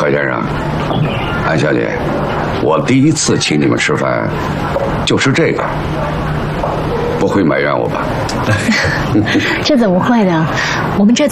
肖先生，安小姐，我第一次请你们吃饭，就是这个，不会埋怨我吧？ 这怎么会呢？我们这